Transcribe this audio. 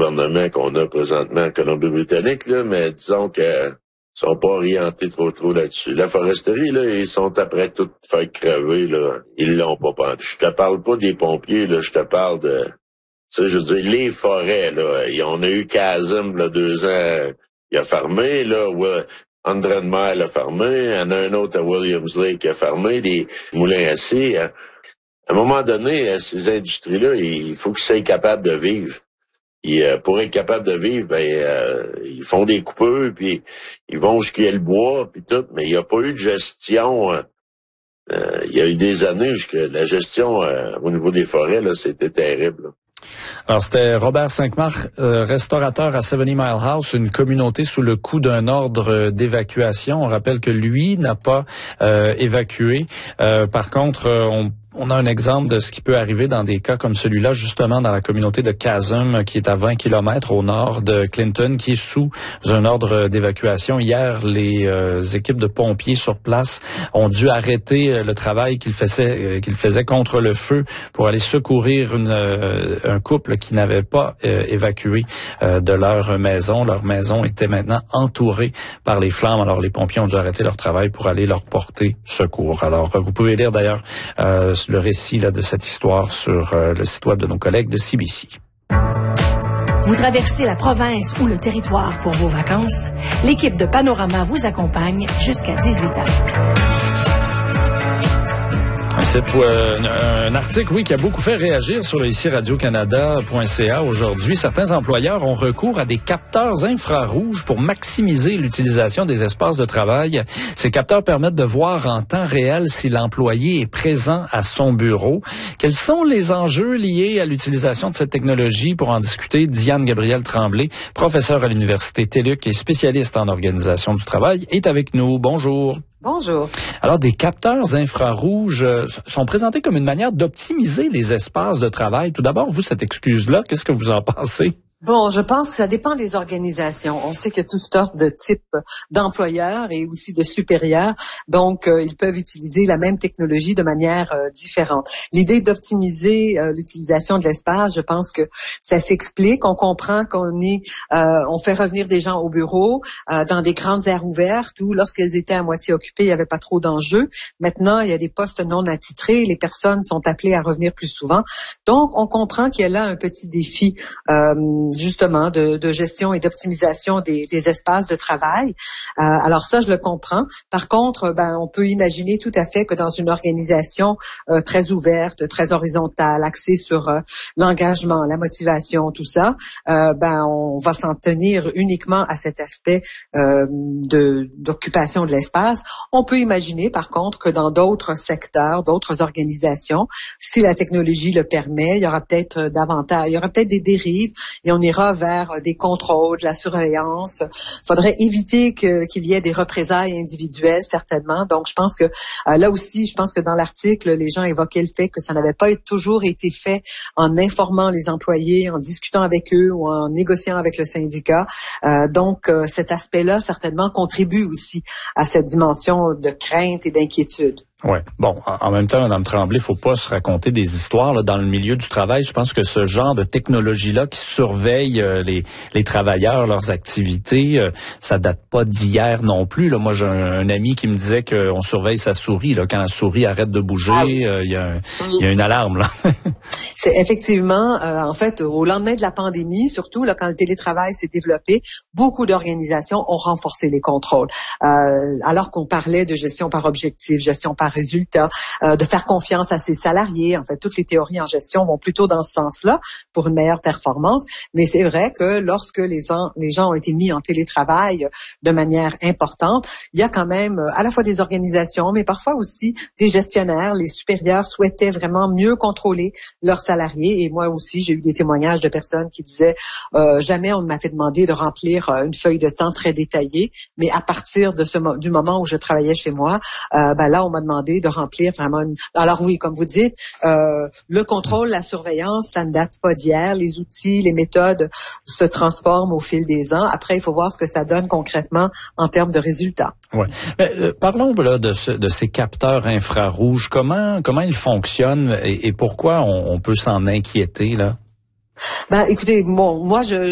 gouvernement qu'on a présentement en Colombie-Britannique, là, mais disons que sont pas orientés trop là-dessus. La foresterie, là, ils sont après tout faire crever, là. Ils l'ont pas pensé. Je te parle pas des pompiers, là, je te parle de, tu sais, je veux dire, les forêts, là. On a eu Chasm, là, 2 ans, il a fermé, là, 100 Mile a fermé, il y en a un autre à Williams Lake qui a fermé, des moulins à scie. À un moment donné, ces industries-là, il faut qu'ils soient capables de vivre. Et pour être capable de vivre, ils font des coupeurs, puis ils vont jusqu'à le bois, puis tout, mais il n'y a pas eu de gestion. Il y a eu des années où la gestion au niveau des forêts, là, c'était terrible. Là. Alors, c'était Robert Cinq-Marc, restaurateur à 70 Mile House, une communauté sous le coup d'un ordre d'évacuation. On rappelle que lui n'a pas évacué. Par contre, on a un exemple de ce qui peut arriver dans des cas comme celui-là, justement dans la communauté de Chasm, qui est à 20 kilomètres au nord de Clinton, qui est sous un ordre d'évacuation. Hier, les équipes de pompiers sur place ont dû arrêter le travail qu'ils faisaient contre le feu pour aller secourir un couple qui n'avait pas évacué de leur maison. Leur maison était maintenant entourée par les flammes. Alors, les pompiers ont dû arrêter leur travail pour aller leur porter secours. Alors, vous pouvez lire d'ailleurs le récit là, de cette histoire sur le site web de nos collègues de CBC. Vous traversez la province ou le territoire pour vos vacances? L'équipe de Panorama vous accompagne jusqu'à 18 h. Un article, oui, qui a beaucoup fait réagir sur le ici Radio-Canada.ca aujourd'hui. Certains employeurs ont recours à des capteurs infrarouges pour maximiser l'utilisation des espaces de travail. Ces capteurs permettent de voir en temps réel si l'employé est présent à son bureau. Quels sont les enjeux liés à l'utilisation de cette technologie? Pour en discuter, Diane Gabrielle Tremblay, professeure à l'Université TELUC et spécialiste en organisation du travail, est avec nous. Bonjour. Bonjour. Alors, des capteurs infrarouges sont présentés comme une manière d'optimiser les espaces de travail. Tout d'abord, vous, cette excuse-là, qu'est-ce que vous en pensez? Bon, je pense que ça dépend des organisations. On sait qu'il y a toutes sortes de types d'employeurs et aussi de supérieurs. Donc, ils peuvent utiliser la même technologie de manière différente. L'idée d'optimiser l'utilisation de l'espace, je pense que ça s'explique. On comprend on fait revenir des gens au bureau dans des grandes aires ouvertes où, lorsqu'elles étaient à moitié occupées, il n'y avait pas trop d'enjeux. Maintenant, il y a des postes non attitrés. Les personnes sont appelées à revenir plus souvent. Donc, on comprend qu'il y a là un petit défi justement de gestion et d'optimisation des espaces de travail. Alors ça, je le comprends. Par contre, on peut imaginer tout à fait que dans une organisation très ouverte, très horizontale, axée sur l'engagement, la motivation, tout ça, on va s'en tenir uniquement à cet aspect d'occupation de l'espace. On peut imaginer, par contre, que dans d'autres secteurs, d'autres organisations, si la technologie le permet, il y aura peut-être des dérives et on ira vers des contrôles, de la surveillance. Il faudrait éviter qu'il y ait des représailles individuelles, certainement. Donc, je pense que là aussi, je pense que dans l'article, les gens évoquaient le fait que ça n'avait pas toujours été fait en informant les employés, en discutant avec eux ou en négociant avec le syndicat. Donc, cet aspect-là, certainement, contribue aussi à cette dimension de crainte et d'inquiétude. Ouais. Bon, en même temps, Mme Tremblay, faut pas se raconter des histoires là, dans le milieu du travail. Je pense que ce genre de technologie-là qui surveille les travailleurs, leurs activités, ça date pas d'hier non plus. Là, moi, j'ai un ami qui me disait qu'on surveille sa souris. Là, quand la souris arrête de bouger, il y a une alarme. Là. C'est effectivement, en fait, au lendemain de la pandémie, surtout là, quand le télétravail s'est développé, beaucoup d'organisations ont renforcé les contrôles. Alors qu'on parlait de gestion par objectif, gestion par résultat, de faire confiance à ses salariés. En fait, toutes les théories en gestion vont plutôt dans ce sens-là pour une meilleure performance. Mais c'est vrai que lorsque les gens ont été mis en télétravail de manière importante, il y a quand même à la fois des organisations, mais parfois aussi des gestionnaires. Les supérieurs souhaitaient vraiment mieux contrôler leurs salariés. Et moi aussi, j'ai eu des témoignages de personnes qui disaient jamais on ne m'a fait demander de remplir une feuille de temps très détaillée, mais à partir de du moment où je travaillais chez moi, là, on m'a demandé de remplir vraiment Alors oui, comme vous dites, le contrôle, la surveillance, ça ne date pas d'hier. Les outils, les méthodes se transforment au fil des ans. Après, il faut voir ce que ça donne concrètement en termes de résultats. Ouais. Parlons là de ces capteurs infrarouges. Comment ils fonctionnent et pourquoi on peut s'en inquiéter là? Écoutez, moi